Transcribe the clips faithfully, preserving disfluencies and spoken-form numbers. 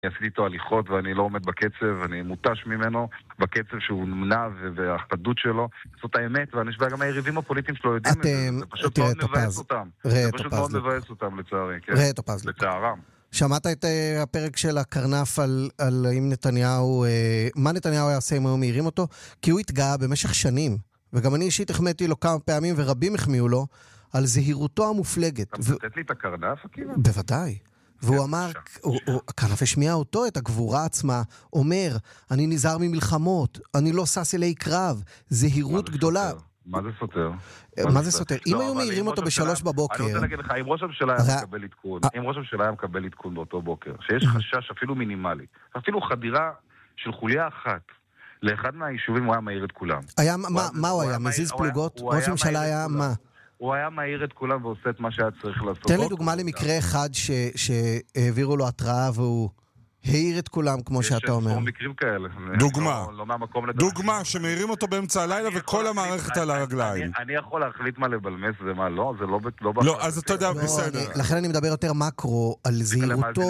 עשיתי איתו הליכות ואני לא עומד בקצב, אני מוטש ממנו בקצב שהוא נמנע והאחדות שלו. זאת האמת, ואני חושב גם היריבים הפוליטיים שלו יודעים את זה. זה פשוט מאוד מבאס אותם. זה פשוט מאוד מבאס אותם, לצערי. ראה טופז. לצערם. שמעת את uh, הפרק של הקרנף על, על אם נתניהו, uh, מה נתניהו יעשה אם היו מהירים אותו? כי הוא התגאה במשך שנים, וגם אני אישית החמאתי לו כמה פעמים, ורבים החמיאו לו, על זהירותו המופלגת. אתה מצטט לי את הקרנף, עקיבא? בוודאי. והוא אמר, הקרנף השמיע אותו, את הגבורה עצמה, אומר, אני נזהר ממלחמות, אני לא סס אלי קרב, זהירות גדולה. מה זה סותר? מה זה סותר? אם היו מהירים אותו בשלוש בבוקר... אני רוצה להגיד לך, אם ראש הממשלה היה מקבל עדכון, אם ראש הממשלה היה מקבל עדכון באותו בוקר, שיש חשש אפילו מינימלי, אפילו חדירה של חוליה אחת, לאחד מהיישובים הוא היה מהיר את כולם. מה הוא היה? מזיז פלוגות? ראש הממשלה היה מה? הוא היה מהיר את כולם ועושה את מה שהיה צריך לעשות. תן לי דוגמה למקרה אחד שהעבירו לו התראה והוא העיר את כולם, כמו שאתה אומר. יש מקרים כאלה. דוגמה. דוגמה, שמעירים אותו באמצע הלילה וכל המערכת על הרגליים. אני יכול להחליט מה לבלמס ומה לא, זה לא... לא, אז אתה יודע, בסדר. לכן אני מדבר יותר מקרו, על זהירותו...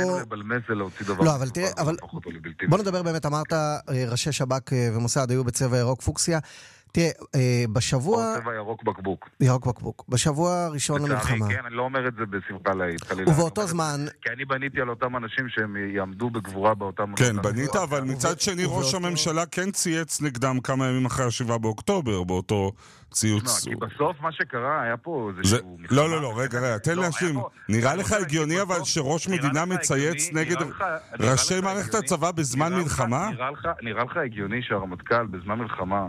לא, אבל תראה, אבל... בוא נדבר באמת, אמרת, ראשי שב"כ ומוסד היו בצבע ירוק פוקסיה. תראה, בשבוע... צבע ירוק בקבוק. ירוק בקבוק. בשבוע הראשון למלחמה. כן, אני לא אומר את זה בשמחה להעיד. ובאותו זמן... כי אני בניתי על אותם אנשים שהם יעמדו בגבורה באותם... כן, בנית, אבל מצד שני ראש הממשלה כן צייץ נגדם כמה ימים אחרי השבעה באוקטובר, באותו ציוץ. כי בסוף מה שקרה היה פה... לא, לא, לא, רגע, רגע, תן להשלים. נראה לך הגיוני אבל שראש מדינה מצייץ נגד ראשי מערכת הצבא בזמן מלחמה? נראה לך הגיוני שהרמטכ"ל בזמן מלחמה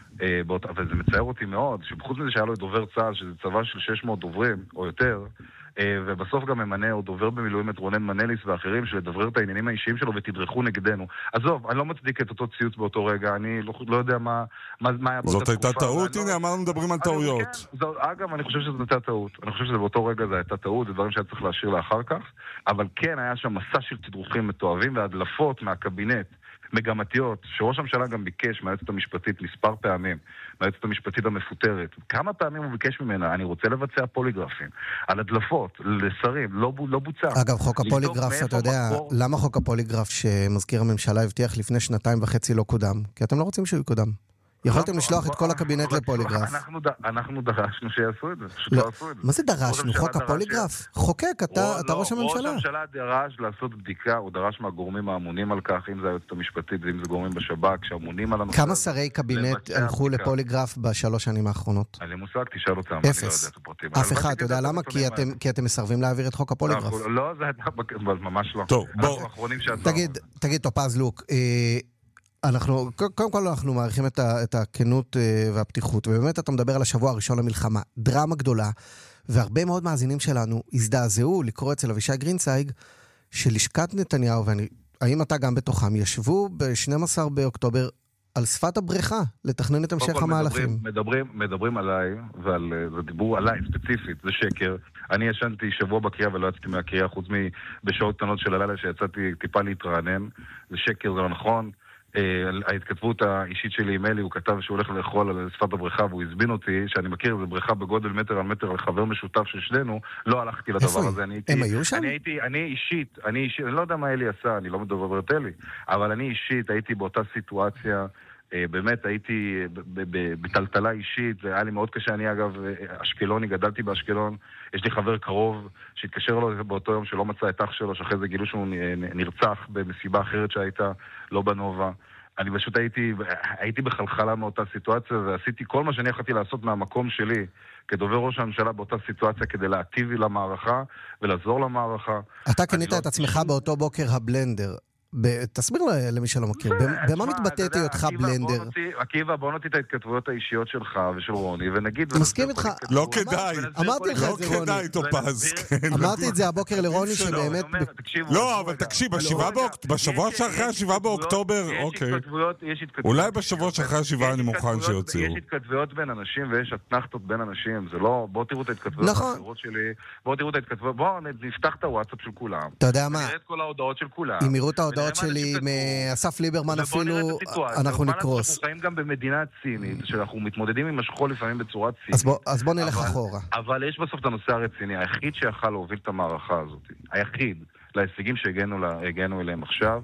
וזה מצייר אותי מאוד, שבחוץ מזה שהיה לו את דובר צה"ל, שזה צבא של שש מאות דוברים, או יותר, ובסוף גם ממנה או דובר במילואים את רונן מנליס ואחרים, שלדברר את העניינים האישיים שלו ותדרכו נגדנו. עזוב, אני לא מצדיק את אותו ציוץ באותו רגע, אני לא, לא יודע מה, מה, מה היה באותה תקופה. זאת הייתה טעות? הנה, אמרנו מדברים על טעויות. כן, אגב, אני חושב שזאת הייתה טעות. אני חושב שבאותו רגע זה הייתה טעות, זה דברים שהיה צריך להשאיר לאחר כך, אבל כן היה שם מסע של תדרוכים מתועבים והדלפות מהקבינט. מגמתיות, שראש הממשלה גם ביקש מהיועצת המשפטית מספר פעמים, מהיועצת המשפטית המפוטרת. כמה פעמים הוא ביקש ממנה? אני רוצה לבצע פוליגרפים על הדלפות, לשרים, לא, לא בוצע. אגב, חוק הפוליגרף, אתה יודע, מקור... למה חוק הפוליגרף שמזכיר הממשלה הבטיח לפני שנתיים וחצי לא קודם? כי אתם לא רוצים שהוא יקודם. יכולתם לשלוח את כל הקבינט לפוליגרף. אנחנו דרשנו שיעשו את זה, פשוט לא עשו את זה. מה זה דרשנו? חוק הפוליגרף? חוקק, אתה ראש הממשלה. ראש הממשלה דרש לעשות בדיקה, הוא דרש מהגורמים האמונים על כך, אם זה היועצת המשפטית ואם זה גורמים בשב"כ, שאמונים על הנושא. כמה שרי קבינט הלכו לפוליגרף בשלוש שנים האחרונות? אני מושג, תשאל אותם. אפס. אף אחד, אתה יודע למה? כי אתם מסרבים להעביר את חוק הפוליגרף. לא, זה ממש לא. טוב, בוא. תגיד, טופז לוק, אנחנו, קודם כל אנחנו מעריכים את, ה, את הכנות והפתיחות, ובאמת אתה מדבר על השבוע הראשון למלחמה, דרמה גדולה, והרבה מאוד מאזינים שלנו הזדעזעו לקרוא אצל אבישי גרינצייג, שלשכת נתניהו, והאם אתה גם בתוכם, ישבו ב-שנים עשר באוקטובר על שפת הבריכה, לתכנן את המשך המהלכים. מדברים, מדברים, מדברים עליי, ועל, זה דיבור עליי ספציפית, זה שקר. אני ישנתי שבוע בקריאה ולא יצאתי מהקריאה, חוץ מבשעות קטנות של הלילה שיצאתי טיפה להתרענן, זה שקר, זה לא נכון. ההתכתבות האישית שלי עם אלי, הוא כתב שהוא הולך לאכול על שפת הבריכה והוא הזבין אותי, שאני מכיר, זה בריכה בגודל מטר על מטר על חבר משותף של שנינו, לא הלכתי לדבר הזה. הם היו שם? אני הייתי, אני אישית, אני אישית, אני לא יודע מה אלי עשה, אני לא מדבר את אלי, אבל אני אישית הייתי באותה סיטואציה, באמת הייתי בטלטלה אישית, והיה לי מאוד קשה. אני אגב אשקלוני, גדלתי באשקלון, יש לי חבר קרוב שהתקשר לו באותו יום שלא מצא את אח שלו, שאחרי זה גילו שהוא נרצח במסיבה אחרת שהייתה, לא בנובה. אני פשוט הייתי, הייתי בחלחלה מאותה סיטואציה, ועשיתי כל מה שאני יכולתי לעשות מהמקום שלי, כדובר ראש הממשלה באותה סיטואציה, כדי להטיב למערכה ולעזור למערכה. אתה קנית את עצמך באותו בוקר הבלנדר. תסביר למי שלא מכיר, במה מתבטאת היותך בלנדר? עקיבא, בוא נוציא את ההתכתבויות האישיות שלך ושל רוני, ונגיד... מסכים איתך. לא כדאי. אמרתי לך את זה, רוני. לא כדאי, טופז. אמרתי את זה הבוקר לרוני שבאמת... לא, אבל תקשיב, בשבוע שאחרי השבעה באוקטובר, אוקיי. אולי בשבוע שאחרי השבעה אני מוכן שיוציאו. יש התכתבויות בין אנשים ויש התנחתות בין אנשים, זה לא... בואו תראו את ההתכתבויות האחרות שלי, בואו תראו את ההתכתבויות, בואו נפתח את הוואטסאפ של כולם. אתה יודע מה? נראה את כל ההודעות של כולם. אם יראו את ההודעות שלי מאסף ליברמן אפילו, אנחנו נקרוס. אנחנו חיים גם במדינה צינית, שאנחנו מתמודדים עם השכול לפעמים בצורה צינית. אז בוא נלך אחורה. אבל יש בסוף את הנושא הרציני, היחיד שיכל להוביל את המערכה הזאת, היחיד להישגים שהגענו אליהם עכשיו,